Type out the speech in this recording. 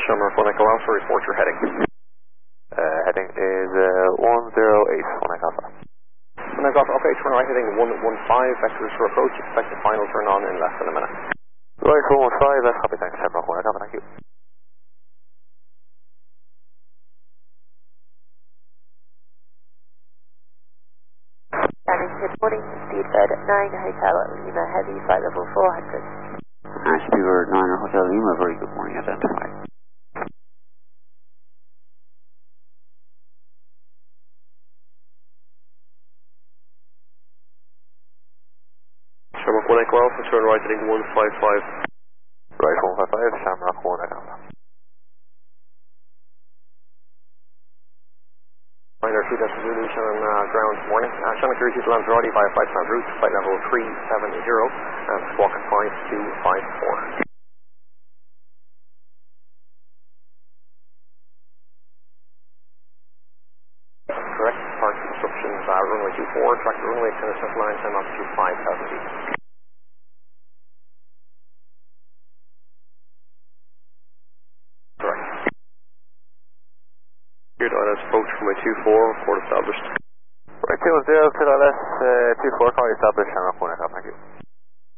Shamrock 1 Echo Alpha, report your heading. Heading is 108, 1 Echo Alpha. 1 Echo Alpha, okay, turn right heading 115, vectors for approach, expect the final turn on in less than a minute. Right, 115, that's copy, thanks, Shamrock 1 Echo Alpha, thank you. Good morning, Speedbird 9 Hotel Lima Heavy, flight level 400. Speedbird 9 Hotel Lima, very good morning, identified. Shamrock 1 Echo Alpha, turn right heading 155. Right, 155, Shamrock 1 Echo Alpha. Minor 2 Delta Zulu, Shannon ground this morning. Shannon Cruise to Lanzarote via flight plan route, flight level 370, and squawk 5254. Correct, park instructions, runway 24, track runway, extended shuttle line, 10 altitude 5,000 feet. Correct. Good, ILS approach from my 24, report established. Right, 210, clear ILS, 24, call established, Shamrock 1 Echo Alpha, thank you.